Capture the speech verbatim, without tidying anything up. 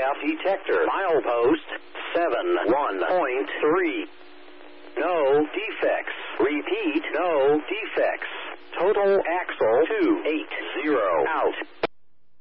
F detector. Milepost seven one point three. No defects. Repeat, no defects. Total axle two eighty out.